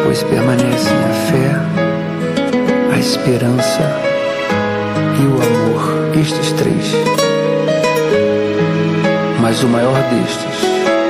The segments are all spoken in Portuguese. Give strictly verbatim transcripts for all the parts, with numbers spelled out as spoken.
pois permanecem a fé, a esperança e o amor, estes três. Mas o maior destes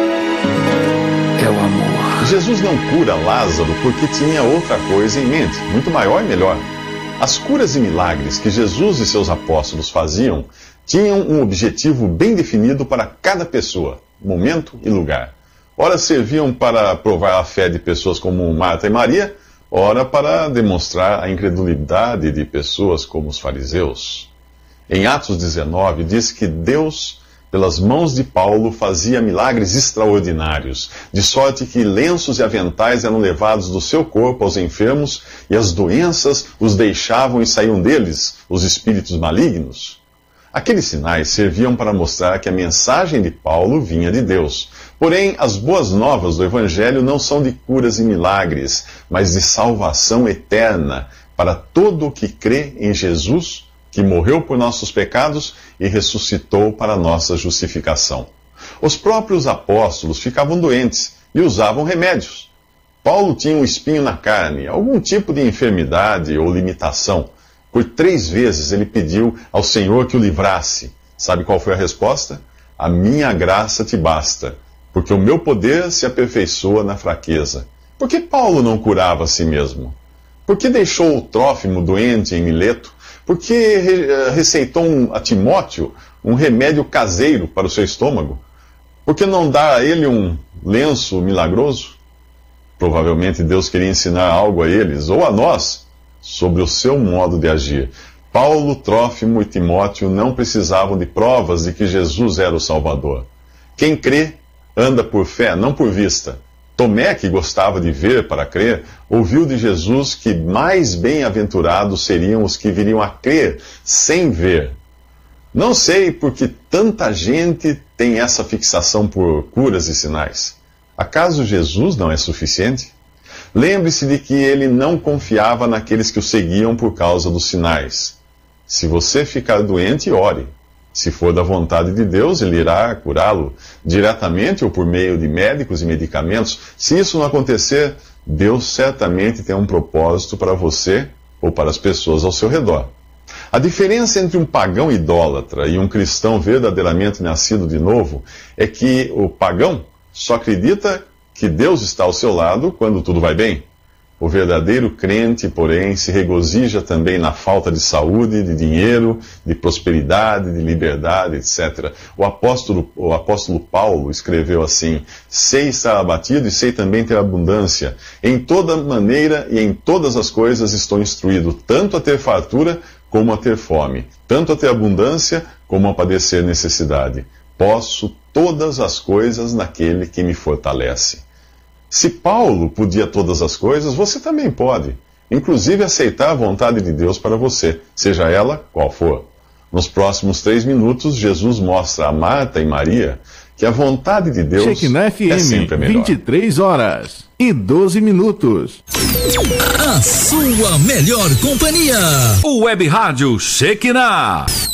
é o amor. Jesus não cura Lázaro porque tinha outra coisa em mente, muito maior e melhor. As curas e milagres que Jesus e seus apóstolos faziam tinham um objetivo bem definido para cada pessoa, momento e lugar. Ora serviam para provar a fé de pessoas como Marta e Maria, ora para demonstrar a incredulidade de pessoas como os fariseus. Em Atos dezenove diz que Deus, pelas mãos de Paulo, fazia milagres extraordinários, de sorte que lenços e aventais eram levados do seu corpo aos enfermos, e as doenças os deixavam e saíam deles, os espíritos malignos. Aqueles sinais serviam para mostrar que a mensagem de Paulo vinha de Deus. Porém, as boas novas do Evangelho não são de curas e milagres, mas de salvação eterna para todo o que crê em Jesus, que morreu por nossos pecados e ressuscitou para nossa justificação. Os próprios apóstolos ficavam doentes e usavam remédios. Paulo tinha um espinho na carne, algum tipo de enfermidade ou limitação. Por três vezes ele pediu ao Senhor que o livrasse. Sabe qual foi a resposta? A minha graça te basta, porque o meu poder se aperfeiçoa na fraqueza. Por que Paulo não curava a si mesmo? Por que deixou o Trófimo doente em Mileto? Por que receitou um, a Timóteo um remédio caseiro para o seu estômago? Por que não dar a ele um lenço milagroso? Provavelmente Deus queria ensinar algo a eles, ou a nós, sobre o seu modo de agir. Paulo, Trófimo e Timóteo não precisavam de provas de que Jesus era o Salvador. Quem crê, anda por fé, não por vista. Tomé, que gostava de ver para crer, ouviu de Jesus que mais bem-aventurados seriam os que viriam a crer sem ver. Não sei por que tanta gente tem essa fixação por curas e sinais. Acaso Jesus não é suficiente? Lembre-se de que ele não confiava naqueles que o seguiam por causa dos sinais. Se você ficar doente, ore. Se for da vontade de Deus, ele irá curá-lo diretamente ou por meio de médicos e medicamentos. Se isso não acontecer, Deus certamente tem um propósito para você ou para as pessoas ao seu redor. A diferença entre um pagão idólatra e um cristão verdadeiramente nascido de novo é que o pagão só acredita que Deus está ao seu lado quando tudo vai bem. O verdadeiro crente, porém, se regozija também na falta de saúde, de dinheiro, de prosperidade, de liberdade, etcétera. O apóstolo, o apóstolo Paulo escreveu assim: sei estar abatido e sei também ter abundância. Em toda maneira e em todas as coisas estou instruído, tanto a ter fartura como a ter fome, tanto a ter abundância como a padecer necessidade. Posso todas as coisas naquele que me fortalece. Se Paulo podia todas as coisas, você também pode, inclusive aceitar a vontade de Deus para você, seja ela qual for. Nos próximos três minutos, Jesus mostra a Marta e Maria que a vontade de Deus é sempre a melhor. vinte e três horas e doze minutos. A sua melhor companhia. O Web Rádio Shekinah.